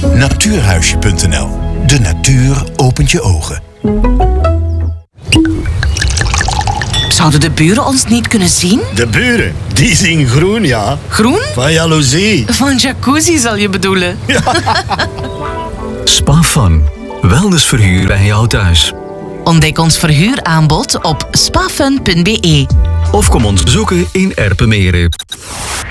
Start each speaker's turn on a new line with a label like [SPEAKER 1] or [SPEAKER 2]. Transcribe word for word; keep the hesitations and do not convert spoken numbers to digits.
[SPEAKER 1] Natuurhuisje punt n l. De natuur opent je ogen.
[SPEAKER 2] Zouden de buren ons niet kunnen zien?
[SPEAKER 3] De buren, die zien groen, ja.
[SPEAKER 2] Groen?
[SPEAKER 3] Van jaloezie.
[SPEAKER 2] Van jacuzzi zal je bedoelen. Ja.
[SPEAKER 4] Spa Fun. Wellnessverhuur bij jou thuis.
[SPEAKER 2] Ontdek ons verhuuraanbod op spafun punt b e.
[SPEAKER 4] Of kom ons bezoeken in Erpenmeren.